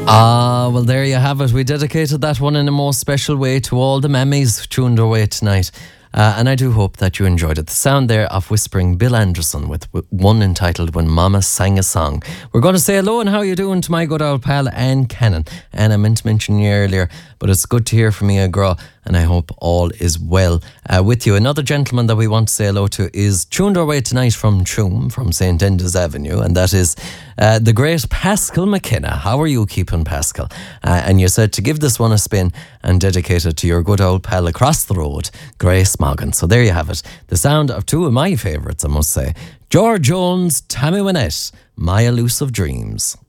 Well, there you have it. We dedicated that one in a most special way to all the mammies tuned away tonight. And I do hope that you enjoyed it. The sound there of whispering Bill Anderson with one entitled When Mama Sang a Song. We're going to say hello and how you doing to my good old pal Anne Cannon. And I meant to mention you earlier, but it's good to hear from you, girl, and I hope all is well with you. Another gentleman that we want to say hello to is tuned our way tonight from Tuam, from St. Enda's Avenue, and that is the great Pascal McKenna. How are you keeping, Pascal? And you said to give this one a spin and dedicate it to your good old pal across the road, Grace Morgan. So there you have it. The sound of two of my favourites, I must say. George Jones, Tammy Wynette, My Elusive Dreams.